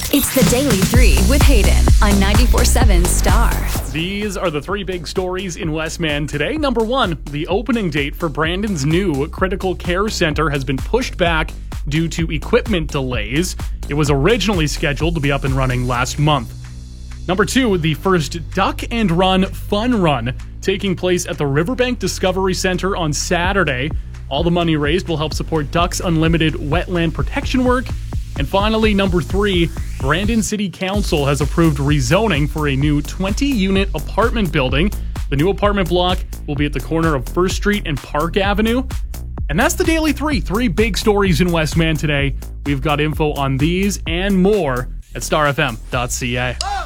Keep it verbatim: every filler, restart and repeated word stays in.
It's the Daily Three with Hayden on ninety-four point seven Star. These are the three big stories in Westman today. Number one, the opening date for Brandon's new critical care center has been pushed back due to equipment delays. It was originally scheduled to be up and running last month. Number two, the first Duck and Run Fun Run taking place at the Riverbank Discovery Center on Saturday. All the money raised will help support Ducks Unlimited wetland protection work. And finally, number three, Brandon City Council has approved rezoning for a new twenty-unit apartment building. The new apartment block will be at the corner of First Street and Park Avenue. And that's the Daily Three. Three big stories in Westman today. We've got info on these and more at star f m dot c a.